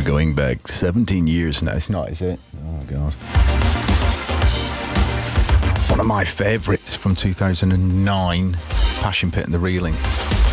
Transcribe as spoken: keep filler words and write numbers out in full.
going back seventeen years now. It's not, is it? Oh, God. One of my favourites from two thousand nine, Passion Pit and the Reeling.